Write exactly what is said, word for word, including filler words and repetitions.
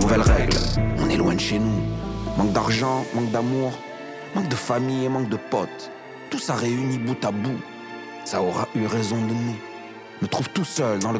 nouvelles règles, on est loin de chez nous. Manque d'argent, manque d'amour, manque de famille et manque de potes. Tout ça réuni bout à bout, ça aura eu raison de nous. Me trouve tout seul dans le